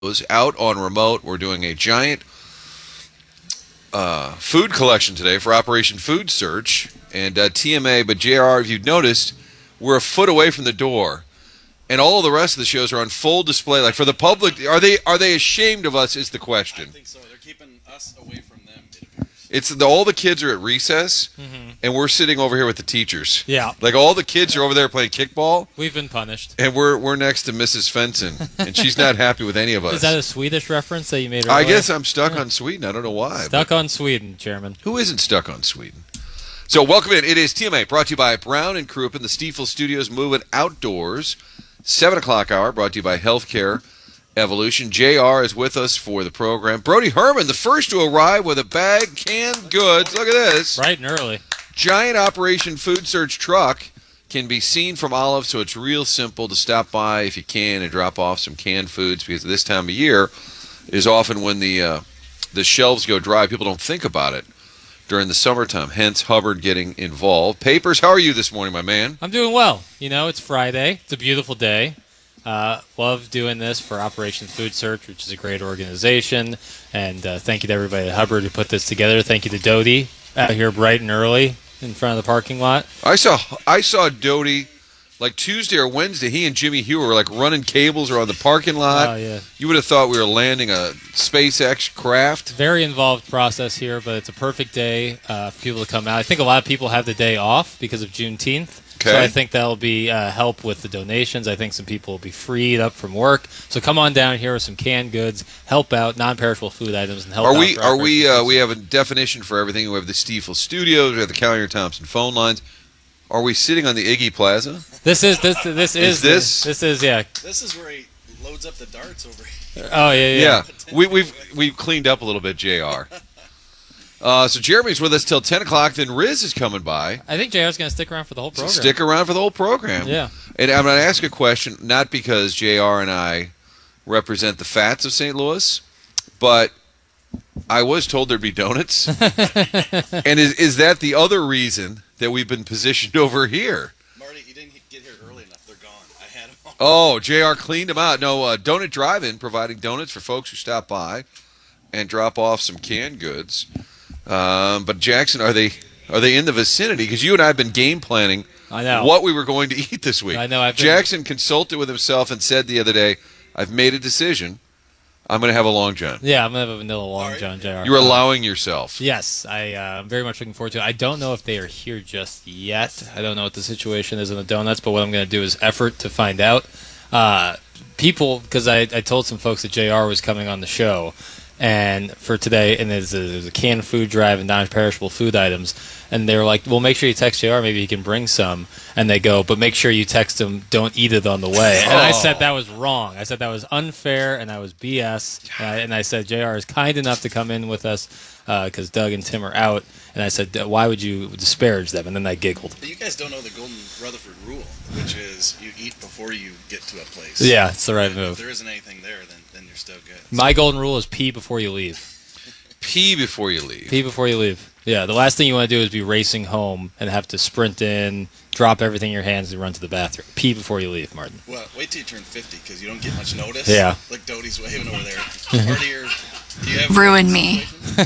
out on remote. We're doing a giant food collection today for Operation Food Search and TMA. But JR, if you've noticed, we're a foot away from the door, and all of the rest of the shows are on full display. Like for the public, are they ashamed of us? Is the question. I think so. They're keeping us away from them. It appears. It's all the kids are at recess, and we're sitting over here with the teachers. Yeah. Like all the kids are over there playing kickball. We've been punished. And we're next to Mrs. Fenton, and she's not happy with any of us. Is that a Swedish reference that you made earlier? I guess I'm stuck on Sweden. I don't know why. Stuck on Sweden, Chairman. Who isn't stuck on Sweden? So welcome in. It is TMA, brought to you by Brown and Crouppen, the Stiefel Studios Moving Outdoors. 7 o'clock hour, brought to you by Healthcare Evolution. JR is with us for the program. Brody Herman, the first to arrive with a bag, canned goods. Look at this. Bright and early. Giant Operation Food Search truck can be seen from Olive, so it's real simple to stop by if you can and drop off some canned foods, because this time of year is often when the shelves go dry. People don't think about it during the summertime, hence Hubbard getting involved. Papers, how are you this morning, my man? I'm doing well. You know, it's Friday. It's a beautiful day. Love doing this for Operation Food Search, which is a great organization. And thank you to everybody at Hubbard who put this together. Thank you to Doty out here bright and early in front of the parking lot. I saw Doty like Tuesday or Wednesday. He and Jimmy Hugh were like running cables around the parking lot. Oh, yeah. You would have thought we were landing a SpaceX craft. Very involved process here, but it's a perfect day for people to come out. I think a lot of people have the day off because of Juneteenth. Okay. So I think that'll be help with the donations. I think some people will be freed up from work. So come on down here with some canned goods, help out non-perishable food items, and help out. We have a definition for everything. We have the Stiefel Studios, we have the Callier Thompson phone lines. Are we sitting on the Iggy Plaza? This is yeah. This is where he loads up the darts over here. Oh yeah. We've cleaned up a little bit, JR. So Jeremy's with us till 10 o'clock. Then Riz is coming by. I think JR's going to stick around for the whole program. Stick around for the whole program. Yeah. And I'm going to ask a question, not because JR and I represent the fats of St. Louis, but I was told there'd be donuts. And is that the other reason that we've been positioned over here? Marty, you didn't get here early enough. They're gone. I had them all. Oh, JR cleaned them out. No, Donut Drive-In providing donuts for folks who stop by and drop off some canned goods. But Jackson, are they in the vicinity? Because you and I have been game planning what we were going to eat this week. I know. Jackson consulted with himself and said the other day, I've made a decision. I'm going to have a Long John. Yeah, I'm going to have a vanilla Long John, JR. You're allowing yourself. Yes, I'm very much looking forward to it. I don't know if they are here just yet. I don't know what the situation is in the donuts, but what I'm going to do is effort to find out. People, because I told some folks that JR was coming on the show, and for today, and there's a canned food drive and non-perishable food items, and they were like, well, make sure you text JR, maybe he can bring some, and they go, but make sure you text him, don't eat it on the way. And I said that was wrong. I said that was unfair, and that was BS, and I said JR is kind enough to come in with us, because Doug and Tim are out, and I said, why would you disparage them? And then I giggled. You guys don't know the Golden Rutherford rule, which is you eat before you get to a place. Yeah, it's the right move. If there isn't anything there, then you're still good. My golden rule is pee before you leave. Pee before you leave. Pee before you leave. Yeah, the last thing you want to do is be racing home and have to sprint in, drop everything in your hands, and run to the bathroom. Pee before you leave, Martin. Well, wait till you turn 50 because you don't get much notice. Yeah. Like Doty's waving over there. Marty, do you have ruin me?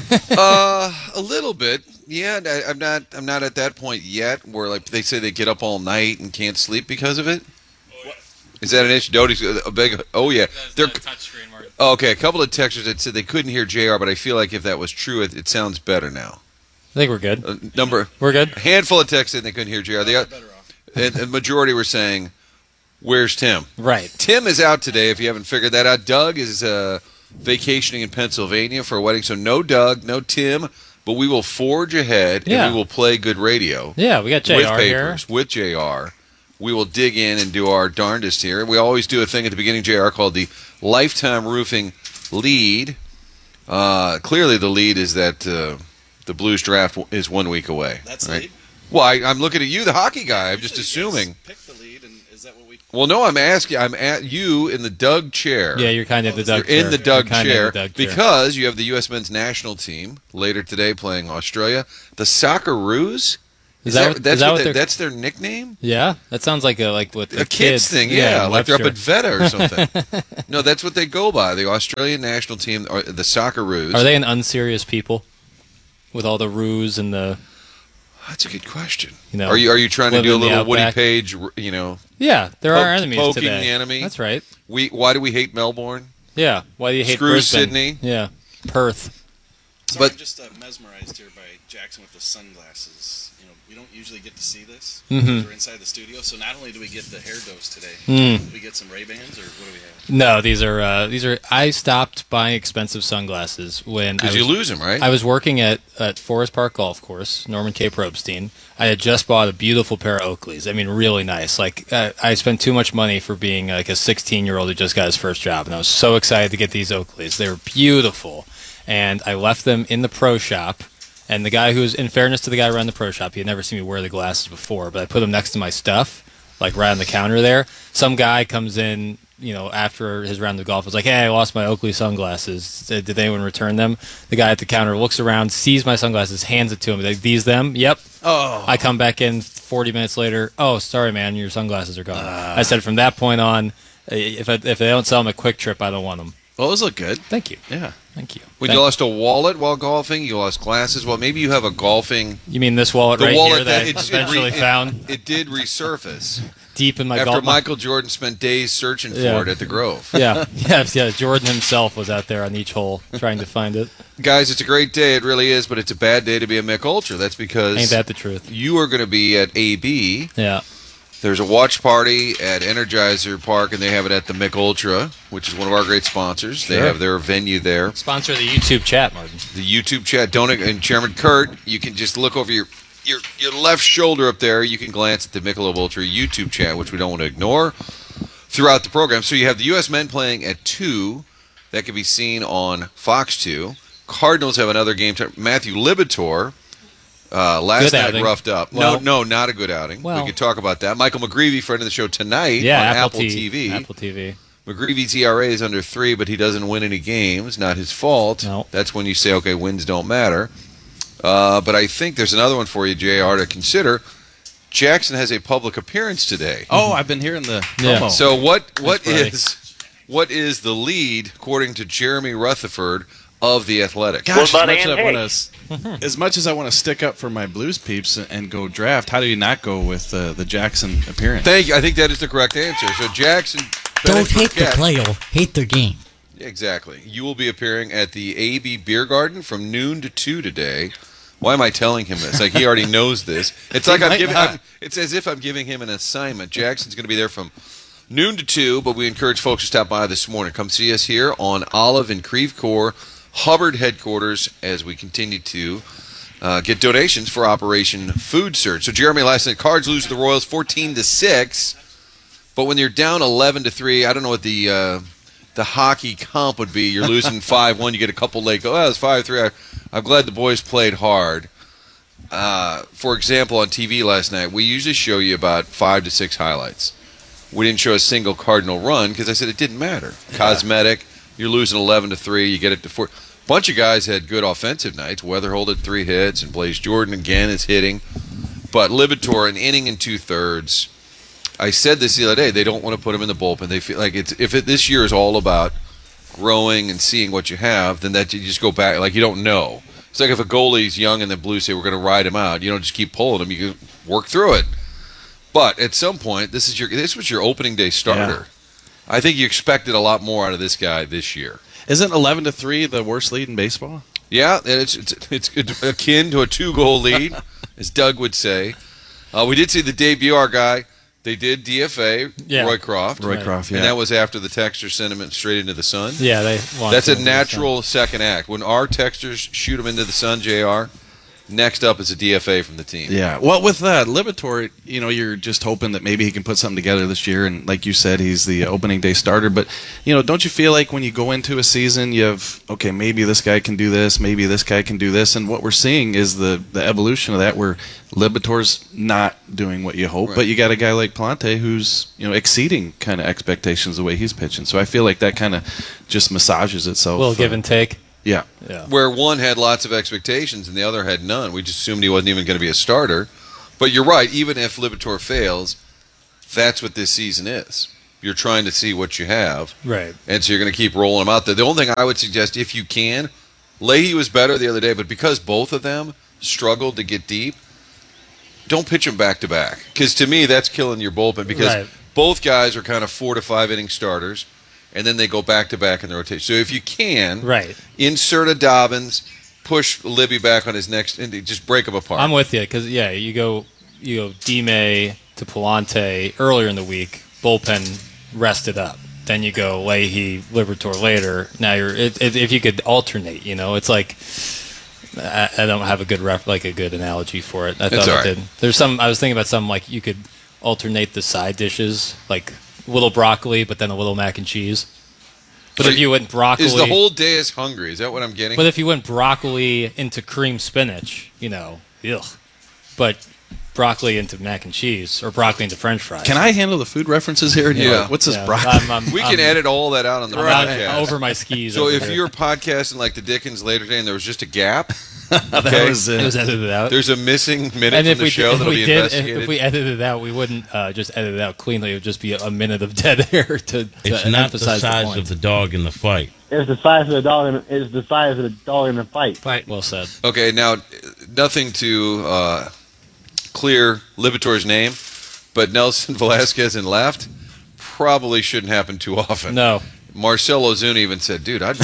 A little bit. Yeah, I'm not at that point yet where like they say they get up all night and can't sleep because of it. Is that an issue? Doty's a big. Oh yeah, they're touchscreen, Martin. Oh, okay, a couple of texters that said they couldn't hear JR, but I feel like if that was true, it sounds better now. I think we're good. We're good. A handful of texts said they couldn't hear JR. And the majority were saying, "Where's Tim?" Right. Tim is out today. If you haven't figured that out, Doug is vacationing in Pennsylvania for a wedding, so no Doug, no Tim. But we will forge ahead and we will play good radio. Yeah, we got JR with papers, with JR. We will dig in and do our darndest here. We always do a thing at the beginning, JR, called the Lifetime Roofing Lead. Clearly the lead is that the Blues draft is 1 week away. That's right? lead? Well, I'm looking at you, the hockey guy. I'm just assuming. Pick the lead, and is that what we... Well, no, I'm asking. I'm at you in the Doug chair. Yeah, you're kind of the Doug chair. You're in the Doug chair Doug because you have the U.S. men's national team later today playing Australia. The Socceroos Is that that's what what they're? that's their nickname? Yeah, that sounds like what the A kids thing, yeah, like they're up Webster. at Veta or something. No, that's what they go by. The Australian national team, or the Socceroos. Are they an unserious people with all the ruse and the? That's a good question. You know, are you trying to live do a in the little Woody outback? Page? Yeah, there are enemies poking today. the enemy. That's right. Why do we hate Melbourne? Yeah. Why do you hate Screw Brisbane? Sydney. Yeah. Perth. Sorry, But- I'm just mesmerized here by Jackson with the sunglasses. We don't usually get to see this. Mhm. We're inside the studio, so not only do we get the hair dose today, Mm. do we get some Ray-Bans, or what do we have? No, these are. I stopped buying expensive sunglasses when I Because was, you lose them, right? I was working at Forest Park Golf Course, Norman Cape Robestein. I had just bought a beautiful pair of Oakleys. I mean, really nice. Like, I spent too much money for being like a 16-year-old who just got his first job, and I was so excited to get these Oakleys. They were beautiful, and I left them in the pro shop. And the guy in fairness to the guy around the pro shop, he had never seen me wear the glasses before, but I put them next to my stuff, like right on the counter there. Some guy comes in, after his round of golf, was like, "Hey, I lost my Oakley sunglasses. Did anyone return them?" The guy at the counter looks around, sees my sunglasses, hands it to him. Like, "These them?" "Yep." Oh, I come back in 40 minutes later. "Oh, sorry, man, your sunglasses are gone." I said, from that point on, if they don't sell them at Quick Trip, I don't want them. well, those look good. Thank you. Yeah. Thank you. When you lost a wallet while golfing, you lost glasses. Well, maybe you have a golfing. You mean this wallet The right wallet here that I it's- eventually found It did resurface deep in my after golf Michael Jordan spent days searching for Yeah. it at the Grove. Yeah. Jordan himself was out there on each hole trying to find it. Guys, it's a great day. It really is, but it's a bad day to be a Mick Ultra. That's because Ain't that the truth? you are going to be at AB. Yeah. There's a watch party at Energizer Park, and they have it at the Mick Ultra, which is one of our great sponsors. They Sure. have their venue there. Sponsor of the YouTube chat, Martin. The YouTube chat. And Chairman Kurt, you can just look over your left shoulder up there. You can glance at the Michelob Ultra YouTube chat, which we don't want to ignore throughout the program. So you have the U.S. men playing at 2. That can be seen on Fox 2. Cardinals have another game. Matthew Libator, last Good night outing. roughed up. Well- no, not a good outing. Well- we could talk about that. Michael McGreevy, friend of the show tonight Yeah, on Apple TV. Apple TV. McGreevy's ERA is under 3, but he doesn't win any games. Not his fault. No. That's when you say, okay, wins don't matter. But I think there's another one for you, JR, to consider. Jackson has a public appearance today. Oh, I've been hearing the Yeah. promo. So what Friday. is the lead, according to Jeremy Rutherford, of The Athletic? Gosh, What about as much as I want to stick up for my Blues peeps and go draft, how do you not go with the Jackson appearance? Thank you. I think that is the correct answer. So Jackson, Don't hate the forget- player, hate their game. Exactly. You will be appearing at the AB Beer Garden from noon to 2 today. Why am I telling him this? Like he already knows this. It's like it's as if I'm giving him an assignment. Jackson's going to be there from noon to 2, but we encourage folks to stop by this morning. Come see us here on Olive and Creve Coeur, Hubbard headquarters, as we continue to get donations for Operation Food Surge. So Jeremy, last night, Cards lose to the Royals 14-6, but when you're down 11-3, I don't know what the hockey comp would be. You're losing 5-1. You get a couple late go. Oh, it's 5-3. I'm glad the boys played hard. For example, on TV last night, we usually show you about 5 to 6 highlights. We didn't show a single Cardinal run because I said it didn't matter. Cosmetic. You're losing 11-3. You get it to 4. Bunch of guys had good offensive nights. Weatherhold had 3 hits, and Blaze Jordan again is hitting. But Libator, an inning and 2/3. I said this the other day. They don't want to put him in the bullpen. They feel like this year is all about growing and seeing what you have, then that you just go back like you don't know. It's like if a goalie's young and the Blues say we're going to ride him out. You don't just keep pulling him. You can work through it. But at some point, this was your opening day starter. I think you expected a lot more out of this guy this year. Isn't 11-3 the worst lead in baseball? Yeah, and it's akin to a 2-goal lead, as Doug would say. We did see the debut, our guy. They did DFA Roy Croft. Roy Croft, yeah. And that was after the texter sent him straight into the sun. Yeah, they want That's a to- natural second act. When our texters shoot him into the sun, JR, next up is a DFA from the team. Yeah. Well, with Libator, you're just hoping that maybe he can put something together this year. And like you said, he's the opening day starter. But, don't you feel like when you go into a season, you have, okay, maybe this guy can do this, maybe this guy can do this. And what we're seeing is the evolution of that where Libator's not doing what you hope. Right. But you got a guy like Plante who's, exceeding kind of expectations the way he's pitching. So I feel like that kind of just massages itself. Will give and take. Yeah. Yeah. Where one had lots of expectations and the other had none. We just assumed he wasn't even going to be a starter. But you're right. Even if Lipitor fails, that's what this season is. You're trying to see what you have, Right. and so you're going to keep rolling them out there. The only thing I would suggest, if you can, Leahy was better the other day, but because both of them struggled to get deep, don't pitch them back to back. Because to me, that's killing your bullpen. Because Right. both guys are kind of 4 to 5 inning starters, and then they go back to back in the rotation. So if you can, Right. insert a Dobbins, push Libby back on his next, and just break them apart. I'm with you because you go D-May to Palante earlier in the week, bullpen rested up. Then you go Leahy, Libertor later. Now if you could alternate, it's like I don't have a good a good analogy for it. I It's thought all I right. did. There's I was thinking about something like you could alternate the side dishes, like a little broccoli, but then a little mac and cheese. But So if you went broccoli, Is the whole day is hungry? Is that what I'm getting? but if you went broccoli into cream spinach, ugh. But broccoli into mac and cheese or broccoli into French fries. Can I handle the food references here? Yeah. What's this Yeah, broccoli? We can edit all that out on the I'm podcast. over my skis. So over if here. you're podcasting like the Dickens later today and there was just a gap, That okay, was it it. was edited out. there's a missing minute And from if the we show did, that'll if be we did, investigated. if we edited it out, we wouldn't just edit it out cleanly. It would just be a minute of dead air to It's not the emphasize the size point. of the dog in the fight. It's the size of the dog. It's the size of the dog in the fight. Well said. Okay, now nothing to clear Lipitor's name, but Nelson Velasquez in left probably shouldn't happen too often. No, Marcell Ozuna even said, "Dude, I'd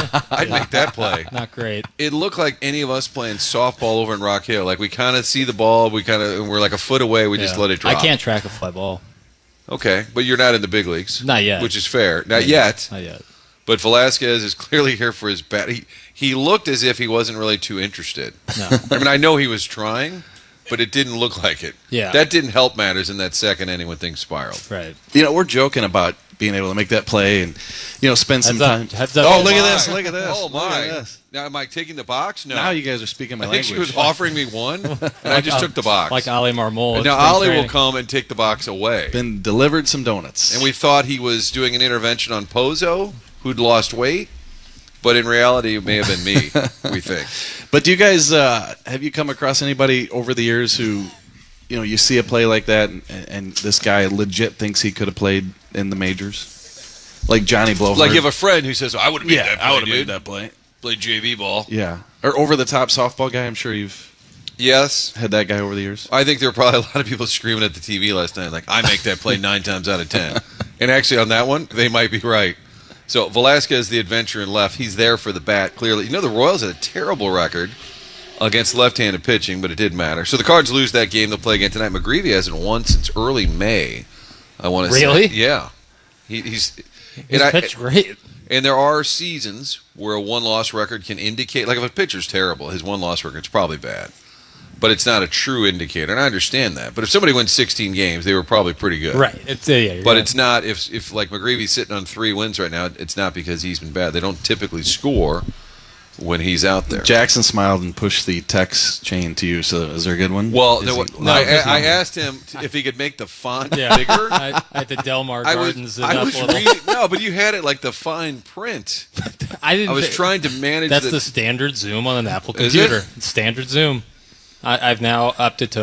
make that play." not great. It looked like any of us playing softball over in Rock Hill. Like we kind of see the ball, we're like a foot away. We just Yeah. let it drop. I can't track a fly ball. Okay, but you're not in the big leagues. Not yet. Which is fair. Not yet. Not yet. But Velasquez is clearly here for his bat. He looked as if he wasn't really too interested. No. I mean, I know he was trying, but it didn't look like it. Yeah. That didn't help matters in that second inning when things spiraled. Right. We're joking about being able to make that play and, spend some Heads time. up. Heads up. Oh, look my. at this. Look at this. Oh, look my. at this. Now, am I taking the box? No. Now you guys are speaking my I think language. she was offering me one, and I just took the box. Like Ali Marmol. and at now spring Ali will training. come and take the box away. Been delivered some donuts. And we thought he was doing an intervention on Pozo, who'd lost weight, but in reality, it may have been me, we think. But do you guys have you come across anybody over the years who, you see a play like that and this guy legit thinks he could have played in the majors, like Johnny Blowhard? Like you have a friend who says, I would have made that play, I would have dude. made that play. Played JV ball. Yeah, or over the top softball guy. I'm sure you've Yes. had that guy over the years. I think there were probably a lot of people screaming at the TV last night, like, I make that play 9 times out of 10. And actually, on that one, they might be right. So, Velasquez, the adventurer in left, he's there for the bat, clearly. The Royals had a terrible record against left-handed pitching, but it didn't matter. So, the Cards lose that game. They'll play again tonight. McGreevy hasn't won since early May, I want to say. Really? Yeah. He's pitched great. And there are seasons where a one-loss record can indicate, like if a pitcher's terrible, his one-loss record's probably bad. But it's not a true indicator, and I understand that. But if somebody wins 16 games, they were probably pretty good. Right. It's you're But right. it's not, if like McGreevy's sitting on 3 wins right now, it's not because he's been bad. They don't typically score when he's out there. Jackson smiled and pushed the text chain to you. So is there a good one? Well, Is there he- wa- I asked him if he could make the font Yeah. bigger. At the Delmar I Gardens. was reading, no, but you had it like the fine print. I didn't. I was thi- trying to manage That's the the standard zoom on an Apple Is it? computer. It's standard zoom. I've now upped it to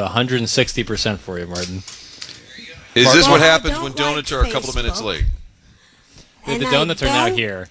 160% for you, Martin. Is this Well, what I happens don't when donuts are a couple of minutes Facebook. late? The And donuts I are now don't- here.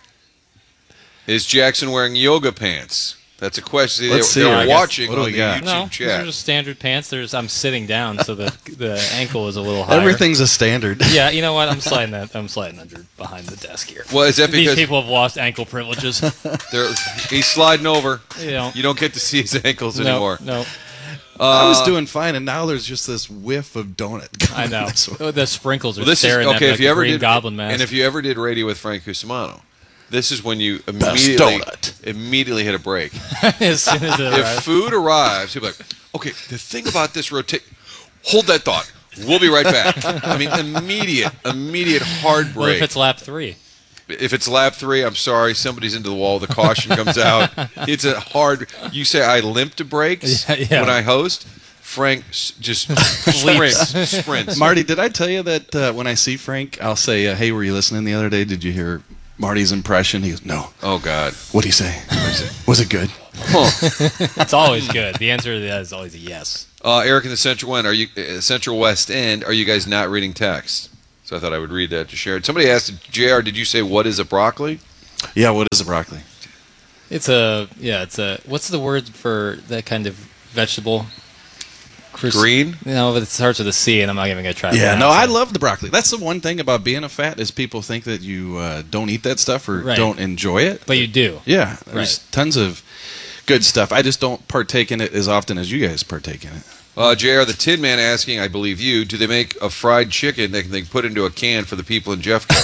Is Jackson wearing yoga pants? That's a question. See, Let's see. They're I guess- watching what do on we the got? YouTube No, these chat. are just standard pants. I'm sitting down, so the ankle is a little higher. Everything's a standard. Yeah, you know what? I'm sliding under behind the desk here. Well, is that These because people have lost ankle privileges. he's sliding over? You know, You don't get to see his ankles no, anymore. no, I was doing fine, and now there's just this whiff of donut. I coming know. this way. Oh, the sprinkles are Well, this is staring at okay. me If like you a ever Green did, Goblin mask. and if you ever did radio with Frank Cusimano, this is when you Best immediately hit a break. as soon as it If arrives. food arrives, he'll be like, "Okay, the thing about this rotate, hold that thought. We'll be right back." I mean, immediate hard What break. if it's lap 3? If it's lap 3, I'm sorry, somebody's into the wall. The caution comes out. It's a hard. You say I limp to breaks Yeah. when I host. Frank just sprints. Marty, did I tell you that when I see Frank, I'll say, "Hey, were you listening the other day? Did you hear Marty's impression?" He goes, "No." Oh God. What'd he say? Was it good? Huh. It's always good. The answer to that is always a yes. Eric in the Central West End, are you guys not reading text? So I thought I would read that to Sharon. Somebody asked, JR, did you say what is a broccoli? Yeah, what is a broccoli? It's a what's the word for that kind of vegetable? Green? No, but it starts with a C, and I'm not even going to try. Yeah, to no, I pronounce it. love the broccoli. That's the one thing about being a fat is people think that you don't eat that stuff or Right. don't enjoy it. But you do. Yeah, there's tons of good stuff. I just don't partake in it as often as you guys partake in it. JR, the Tin Man asking, I believe you, do they make a fried chicken that they can put into a can for the people in Jeffco?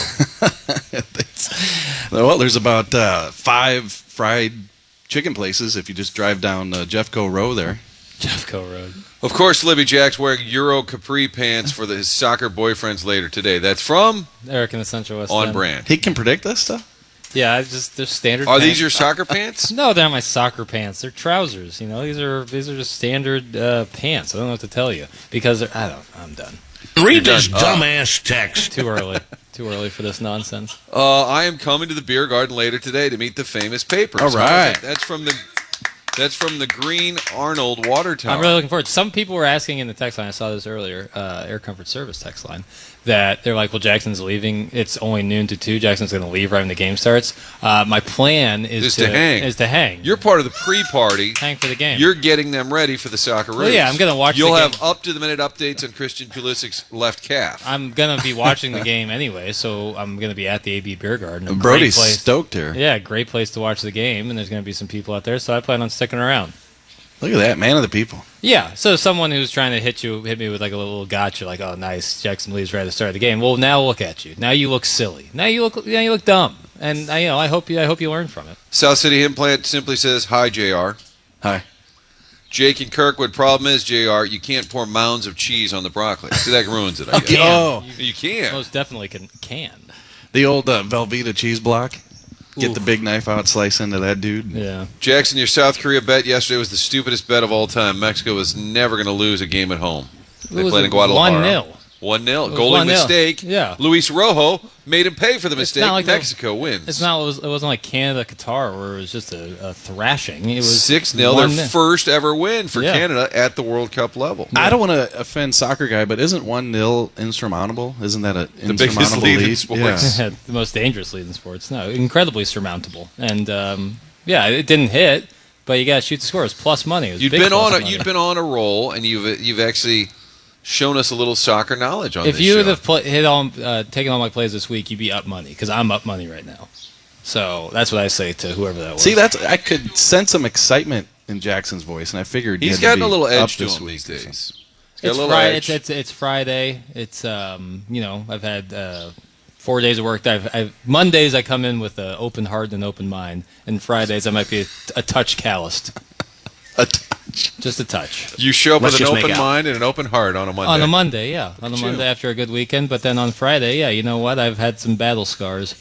Well, there's about 5 fried chicken places if you just drive down Jeffco Row there. Jeffco Road. Of course, Libby Jack's wearing Euro capri pants for his soccer boyfriends later today. That's from Eric in the Central West On End. Brand. He can predict this stuff? Yeah, they're standard. Are pants. these your soccer pants? No, they're not my soccer pants. They're trousers. You know, these are just standard pants. I don't know what to tell you because I'm done. Read this done. dumbass text. Too early. Too early for this nonsense. I am coming to the beer garden later today to meet the famous papers. All right. That's from the Green Arnold water tower. I'm really looking forward. Some people were asking in the text line. I saw this earlier. Air Comfort Service text line. That they're like, well, Jackson's leaving. It's only noon to 2. Jackson's going to leave right when the game starts. My plan is to hang. Is to hang. You're part of the pre-party. hang for the game. You're getting them ready for the Socceroos. Well, yeah, I'm gonna watch You'll the have game. up-to-the-minute updates on Christian Pulisic's left calf. I'm going to be watching the game anyway, so I'm going to be at the AB Beer Garden. A great Brody's place. stoked here. Yeah, great place to watch the game, and there's going to be some people out there, so I plan on sticking around. Look at that, man of the people. Yeah, so someone who's trying to hit me with like a little gotcha, like, oh, nice, Jackson leaves right at the start of the game. Well, now look at you. Now you look silly. Now you look dumb. And I hope you learn from it. South City Implant simply says, hi, JR. Hi. Jake and Kirkwood, problem is, JR, you can't pour mounds of cheese on the broccoli. See, that ruins it, I guess. Oh, You can't. Most definitely can. the old Velveeta cheese block. Get the big knife out, slice into that dude. Yeah. Jackson, your South Korea bet yesterday was the stupidest bet of all time. Mexico was never going to lose a game at home. They It was played in Guadalajara. 1-0. 1-0. was Goalie 1-0. mistake. Yeah. Luis Rojo made him pay for the mistake. not like Mexico wins. It wasn't like Canada, Qatar, where it was just a thrashing. It was 6-0, 1-0. their first ever win for Yeah. Canada at the World Cup level. I don't want to offend soccer guy, but isn't 1-0 insurmountable? Isn't that an The biggest insurmountable lead in lead? sports. Yeah. the most dangerous lead in sports. No, incredibly surmountable. And yeah, it didn't hit, but you got to shoot the score. It was plus money. It was You'd big been plus on money. you'd been on a roll, and you've actually shown us a little soccer knowledge on If this you would show. have taken all my plays this week, you'd be up money because I'm up money right now. So that's what I say to whoever that was. See, I could sense some excitement in Jackson's voice, and I figured He's had to gotten a be little up edge to this him week these or something. days. He's got a It's little Friday. edge. It's Friday. It's I've had 4 days of work. Mondays I come in with an open heart and an open mind, and Fridays I might be a touch calloused, just a touch. You show up Let's with an just make open out. mind and an open heart on a Monday. On a Monday, yeah. On a at you. Monday after a good weekend, but then on Friday, yeah, you know what? I've had some battle scars.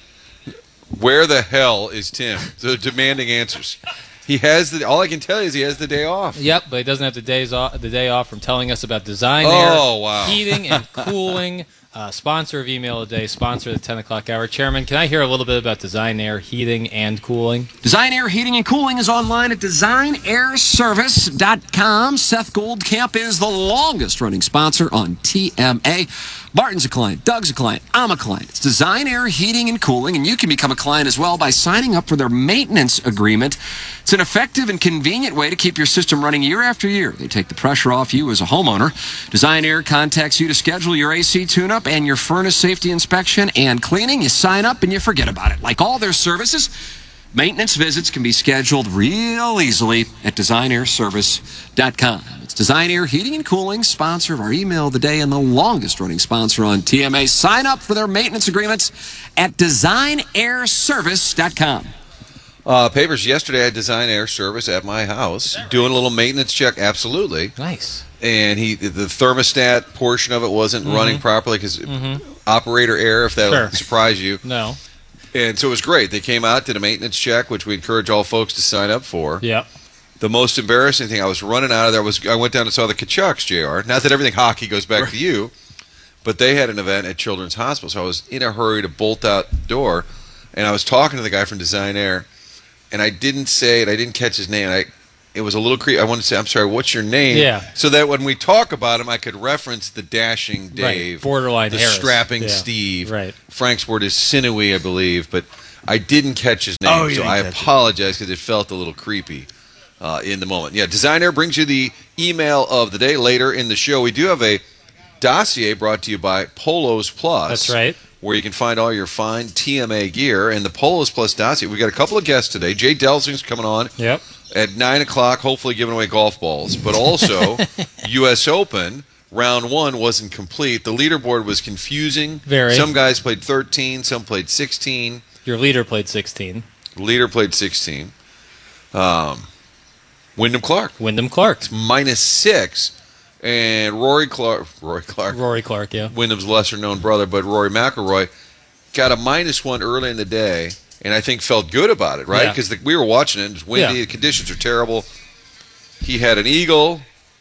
Where the hell is Tim? The demanding answers. He has all I can tell you is he has the day off. Yep, but he doesn't have the day off from telling us about Design Oh, Air wow. Heating and Cooling, sponsor of Email a Day, sponsor of the 10 o'clock hour. Chairman, can I hear a little bit about Design Air Heating and Cooling? Design Air Heating and Cooling is online at designairservice.com. Seth Goldcamp is the longest running sponsor on TMA. Martin's a client, Doug's a client, I'm a client. It's Design Air Heating and Cooling, and you can become a client as well by signing up for their maintenance agreement. It's an effective and convenient way to keep your system running year after year. They take the pressure off you as a homeowner. Design Air contacts you to schedule your AC tune-up and your furnace safety inspection and cleaning. You sign up and you forget about it. Like all their services, maintenance visits can be scheduled real easily at designairservice.com. It's Design Air Heating and Cooling, sponsor of our Email of the Day and the longest running sponsor on TMA. Sign up for their maintenance agreements at designairservice.com. Papers, yesterday I had Design Air Service at my house, doing a little maintenance check, absolutely. Nice. And the thermostat portion of it wasn't running properly because operator error, if that'll Sure. surprise you. No. And so it was great. They came out, did a maintenance check, which we encourage all folks to sign up for. Yep. The most embarrassing thing, I was running out of there, I went down and saw the Kachucks, JR. Not that everything hockey goes back to you, but they had an event at Children's Hospital, so I was in a hurry to bolt out the door, and I was talking to the guy from Design Air, and I didn't say it, I didn't catch his name, it was a little creepy. I wanted to say, I'm sorry, what's your name? Yeah. So that when we talk about him, I could reference the dashing Dave, Borderline the Harris. strapping Yeah. Steve. Right. Frank's word is sinewy, I believe, but I didn't catch his name, Oh, you so didn't I catch it. apologize because it felt a little creepy in the moment. Yeah, Design Air brings you the email of the day. Later in the show, we do have a dossier brought to you by Polos Plus. That's right. Where you can find all your fine TMA gear and the Polos Plus dossier. We got a couple of guests today. Jay Delsing's coming on Yep. at 9 o'clock, hopefully giving away golf balls. But also, U.S. Open, round 1 wasn't complete. The leaderboard was confusing. Very. Some guys played 13, some played 16. Your leader played 16. Leader played 16. Wyndham Clark, Wyndham Clark. -6. And Rory Clark, Rory Clark, yeah. Wyndham's lesser-known brother, but Rory McIlroy got a -1 early in the day, and I think felt good about it, right? Yeah. Because we were watching it. It was windy. Yeah. The conditions are terrible. He had an eagle,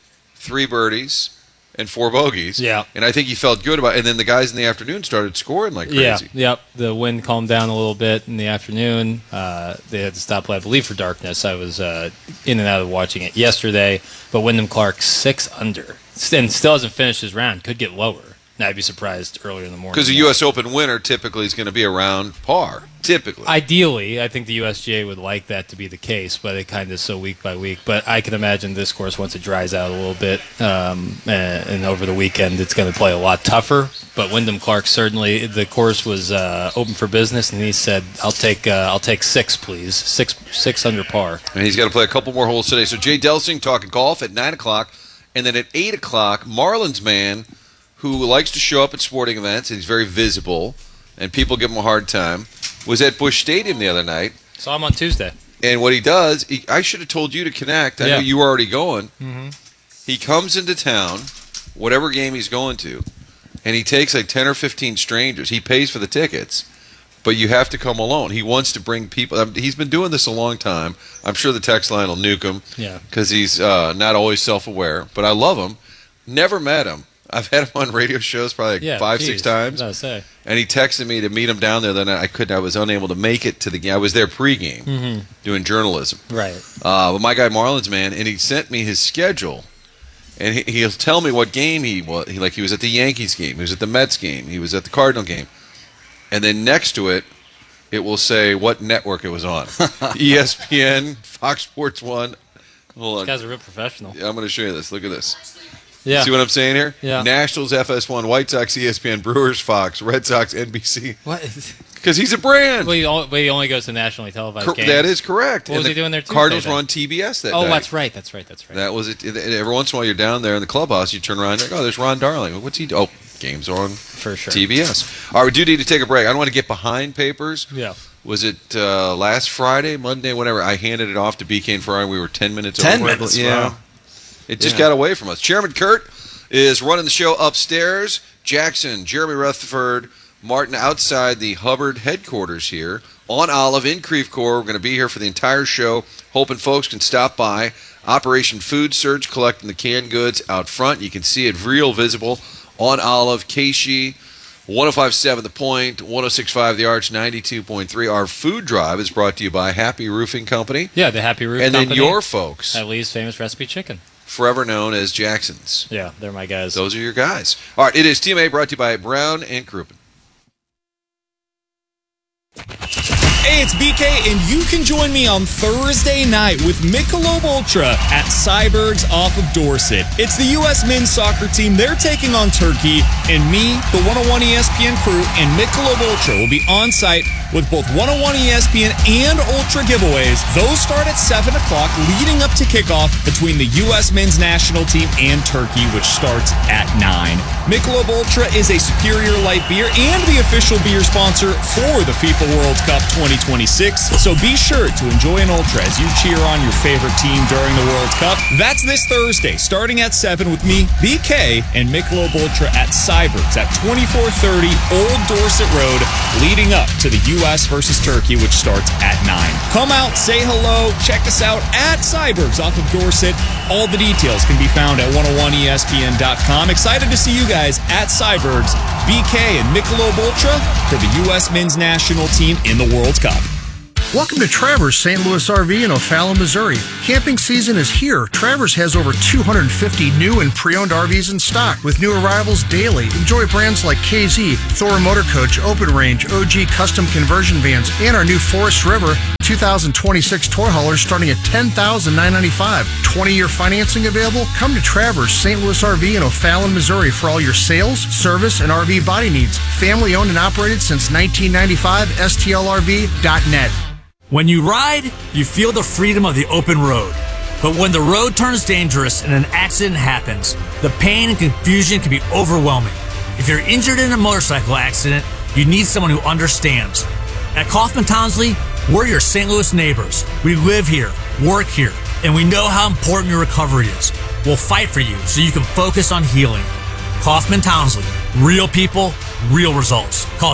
3 birdies, and 4 bogeys. Yeah. And I think he felt good about it. And then the guys in the afternoon started scoring like crazy. Yeah, yep. The wind calmed down a little bit in the afternoon. They had to stop, I believe, for darkness. I was in and out of watching it yesterday. But Wyndham Clark 6 under, and still hasn't finished his round. Could get lower. Now, I'd be surprised earlier in the morning. Because the U.S. Open winner typically is going to be around par. Typically. Ideally, I think the USGA would like that to be the case, but it kind of so week by week. But I can imagine this course, once it dries out a little bit, and over the weekend, it's going to play a lot tougher. But Wyndham Clark certainly, the course was open for business, and he said, "I'll take 6, please, six under par." And he's got to play a couple more holes today. So Jay Delsing talking golf at 9 o'clock. And then at 8 o'clock, Marlins man, who likes to show up at sporting events, and he's very visible, and people give him a hard time, was at Busch Stadium the other night. Saw him on Tuesday. And what he does, I should have told you to connect. I know Yeah. you were already going. Mm-hmm. He comes into town, whatever game he's going to, and he takes like 10 or 15 strangers. He pays for the tickets, but you have to come alone. He wants to bring people. He's been doing this a long time. I'm sure the text line will nuke him Yeah. because he's not always self-aware. But I love him. Never met him. I've had him on radio shows probably Yeah, 5-6 times. I was gonna say. And he texted me to meet him down there. Then I was unable to make it to the game. I was there pregame doing journalism. Right. But my guy Marlins man, and he sent me his schedule, and he'll tell me what game he was. He was at the Yankees game, he was at the Mets game, he was at the Cardinal game, and then next to it, it will say what network it was on: ESPN, Fox Sports 1. Hold on, This guy's a real professional. I'm going to show you this. Look at this. Yeah. See what I'm saying here? Yeah. Nationals, FS1, White Sox, ESPN, Brewers, Fox, Red Sox, NBC. What? Because he's a brand. Well, he only goes to nationally televised games. That is correct. What was And he doing there Tuesday, Cardinals then? were on TBS that Oh, night. that's right. That was it. Every once in a while, you're down there in the clubhouse. You turn around, you're like, oh, there's Ron Darling. What's he do? Oh, games are on For sure. TBS. All right, we do need to take a break. I don't want to get behind papers. Yeah. Was it last Friday, Monday, whatever? I handed it off to BK and Ferrari. We were 10 minutes 10 over. minutes, Yeah. wow. It just got away from us. Chairman Kurt is running the show upstairs. Jackson, Jeremy Rutherford, Martin outside the Hubbard headquarters here on Olive in Creve Coeur. We're going to be here for the entire show, hoping folks can stop by. Operation Food Surge, collecting the canned goods out front. You can see it real visible on Olive, Keishi, 105.7 The Point, 106.5 The Arch, 92.3. Our food drive is brought to you by Happy Roofing Company. Yeah, the Happy Roof And then Company. your folks, At Lee's Famous Recipe Chicken. forever known as Jackson's. Yeah, they're my guys. Those are your guys. All right, it is TMA brought to you by Brown and Crouppen. Hey, it's BK, and you can join me on Thursday night with Michelob Ultra at Cyberg's off of Dorset. It's the U.S. men's soccer team. They're taking on Turkey, and me, the 101 ESPN crew, and Michelob Ultra will be on site with both 101 ESPN and Ultra giveaways. Those start at 7 o'clock, leading up to kickoff between the U.S. men's national team and Turkey, which starts at 9. Michelob Ultra is a superior light beer and the official beer sponsor for the FIFA World Cup 2026. So be sure to enjoy an Ultra as you cheer on your favorite team during the World Cup. That's this Thursday, starting at 7 with me, BK, and Michelob Ultra at Cyberg's at 2430 Old Dorset Road, leading up to the U.S. versus Turkey, which starts at 9. Come out, say hello, check us out at Cyberg's off of Dorset. All the details can be found at 101ESPN.com. Excited to see you guys at Cyberg's, BK and Michelob Ultra for the U.S. men's national team in the World Cup. Welcome to Travers St. Louis RV in O'Fallon, Missouri. Camping season is here. Travers has over 250 new and pre-owned RVs in stock with new arrivals daily. Enjoy brands like KZ, Thor Motor Coach, Open Range, OG Custom Conversion Vans, and our new Forest River 2026 toy haulers starting at $10,995. 20-year financing available? Come to Travers St. Louis RV in O'Fallon, Missouri for all your sales, service, and RV body needs. Family owned and operated since 1995. STLRV.net. When you ride, you feel the freedom of the open road. But when the road turns dangerous and an accident happens, the pain and confusion can be overwhelming. If you're injured in a motorcycle accident, you need someone who understands. At Kaufman Townsley, we're your St. Louis neighbors. We live here, work here, and we know how important your recovery is. We'll fight for you so you can focus on healing. Kaufman Townsley, real people, real results. Call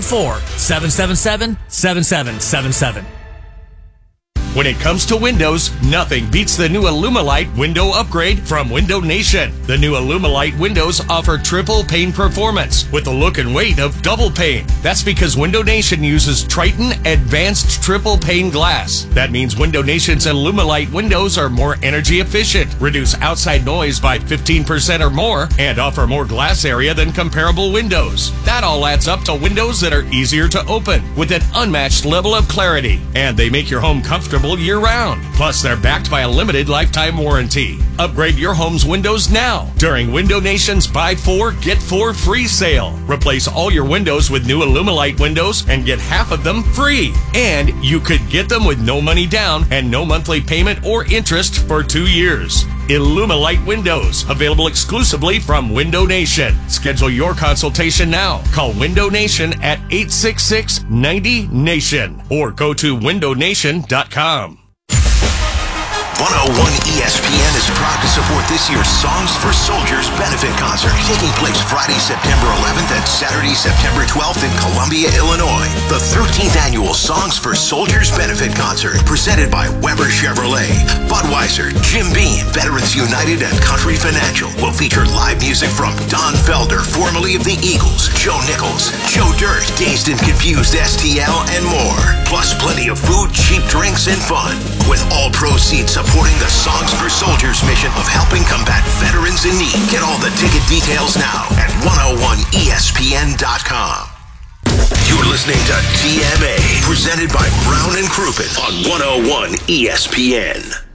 314-777-7777. When it comes to windows, nothing beats the new Illumilite window upgrade from Window Nation. The new Illumilite windows offer triple pane performance with the look and weight of double pane. That's because Window Nation uses Triton Advanced Triple Pane Glass. That means Window Nation's Illumilite windows are more energy efficient, reduce outside noise by 15% or more, and offer more glass area than comparable windows. That all adds up to windows that are easier to open with an unmatched level of clarity, and they make your home comfortable year-round. Plus, they're backed by a limited lifetime warranty. Upgrade your home's windows now during Window Nation's Buy 4, Get 4 free sale. Replace all your windows with new Illumilite windows and get half of them free. And you could get them with no money down and no monthly payment or interest for 2 years. Illumilite windows, available exclusively from Window Nation. Schedule your consultation now. Call Window Nation at 866-90-NATION or go to windownation.com. 101 ESPN is proud to support this year's Songs for Soldiers benefit concert, taking place Friday, September 11th and Saturday, September 12th in Columbia, Illinois. The 13th annual Songs for Soldiers benefit concert, presented by Weber Chevrolet, Budweiser, Jim Beam, Veterans United, and Country Financial, will feature live music from Don Felder, formerly of the Eagles, Joe Nichols, Joe Dirt, Dazed and Confused STL, and more. Plus plenty of food, cheap drinks, and fun, with all proceeds supporting the Songs for Soldiers mission of helping combat veterans in need. Get all the ticket details now at 101ESPN.com. You're listening to TMA, presented by Brown and Crouppen on 101 ESPN.